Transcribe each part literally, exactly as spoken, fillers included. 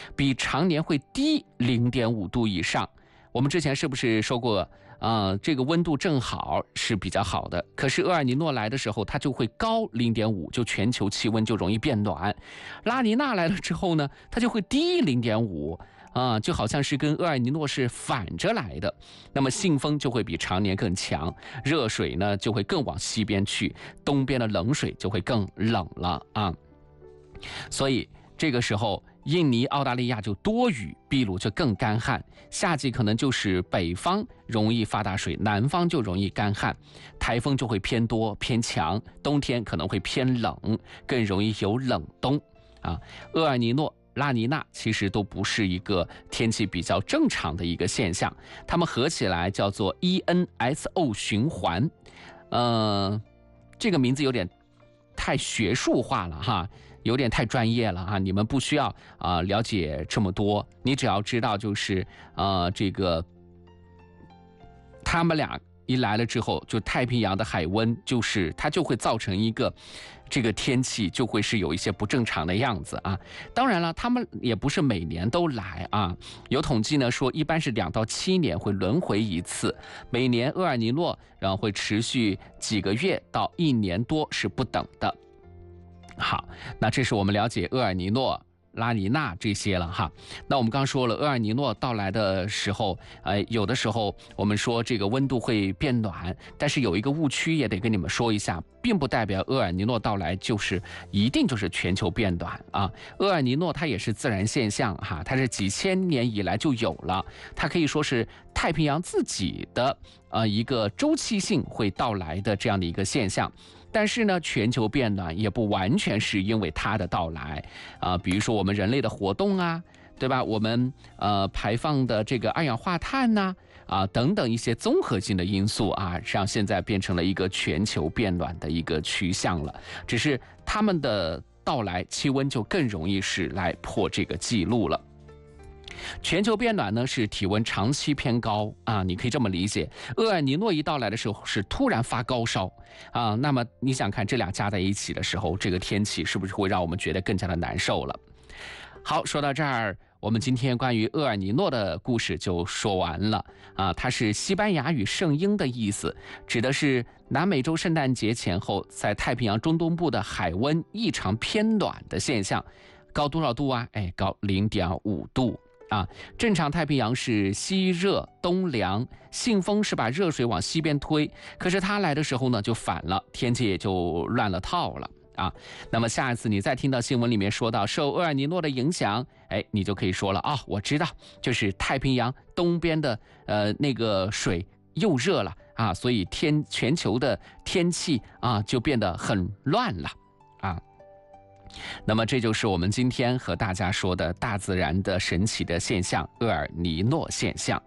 比常年会低 零点五度以上。我们之前是不是说过，呃，这个温度正好是比较好的，可是厄尔尼诺来的时候，它就会高 零点五，就全球气温就容易变暖。拉尼娜来了之后呢，它就会低 零点五。啊，就好像是跟厄尔尼诺是反着来的，那么信风就会比常年更强，热水呢就会更往西边去，东边的冷水就会更冷了啊。所以这个时候，印尼、澳大利亚就多雨，秘鲁就更干旱。夏季可能就是北方容易发大水，南方就容易干旱，台风就会偏多偏强，冬天可能会偏冷，更容易有冷冬啊。厄尔尼诺、拉尼娜其实都不是一个天气比较正常的一个现象，它们合起来叫做 E N S O 循环。呃，这个名字有点太学术化了哈，有点太专业了哈，你们不需要啊、呃、了解这么多，你只要知道就是呃这个他们俩一来了之后，就太平洋的海温就是它就会造成一个这个天气就会是有一些不正常的样子啊。当然了，他们也不是每年都来啊，有统计呢说一般是两到七年会轮回一次，每年厄尔尼诺然后会持续几个月到一年多是不等的。好，那这是我们了解厄尔尼诺、拉尼娜这些了哈。那我们刚说了，厄尔尼诺到来的时候，呃，有的时候我们说这个温度会变暖，但是有一个误区也得跟你们说一下，并不代表厄尔尼诺到来就是一定就是全球变暖啊。厄尔尼诺它也是自然现象哈，它是几千年以来就有了，它可以说是太平洋自己的呃一个周期性会到来的这样的一个现象。但是呢，全球变暖也不完全是因为它的到来啊、呃，比如说我们人类的活动啊，对吧？我们呃排放的这个二氧化碳呐、啊，啊等等一些综合性的因素啊，让现在变成了一个全球变暖的一个趋向了。只是它们的到来，气温就更容易是来破这个记录了。全球变暖呢是体温长期偏高啊，你可以这么理解。厄尔尼诺一到来的时候是突然发高烧啊，那么你想看这俩加在一起的时候，这个天气是不是会让我们觉得更加的难受了？好，说到这儿，我们今天关于厄尔尼诺的故事就说完了啊。它是西班牙语圣婴的意思，指的是南美洲圣诞节前后在太平洋中东部的海温异常偏暖的现象。高多少度啊？哎，高 零点五度。啊，正常太平洋是西热东凉，信风是把热水往西边推，可是它来的时候呢就反了，天气也就乱了套了啊。那么下一次你再听到新闻里面说到受厄尔尼诺的影响，哎，你就可以说了啊、哦，我知道，就是太平洋东边的呃那个水又热了啊，所以天全球的天气啊就变得很乱了啊。那么这就是我们今天和大家说的大自然的神奇的现象——厄尔尼诺现象。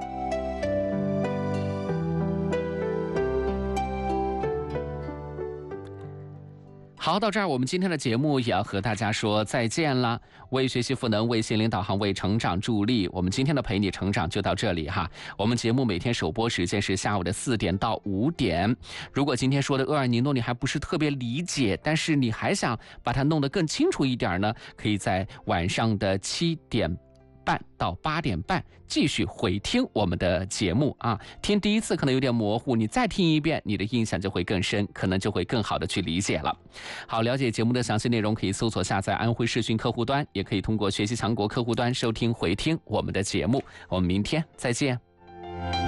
好，到这儿我们今天的节目也要和大家说再见了。为学习赋能，为心灵导航，为成长助力，我们今天的陪你成长就到这里哈。我们节目每天首播时间是下午的四点到五点。如果今天说的厄尔尼诺你还不是特别理解，但是你还想把它弄得更清楚一点呢，可以在晚上的七点半到八点半继续回听我们的节目啊。听第一次可能有点模糊，你再听一遍，你的印象就会更深，可能就会更好的去理解了。好，了解节目的详细内容可以搜索下载安徽视讯客户端，也可以通过学习强国客户端收听回听我们的节目。我们明天再见。